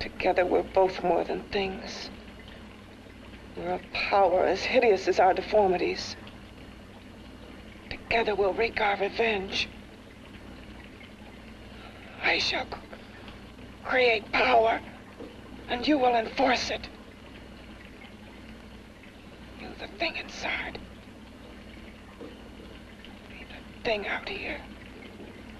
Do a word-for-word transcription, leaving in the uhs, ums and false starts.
Together, we're both more than things. We're a power as hideous as our deformities. Together, we'll wreak our revenge. I shall create power, and you will enforce it. You, the thing inside. Me, the thing out here.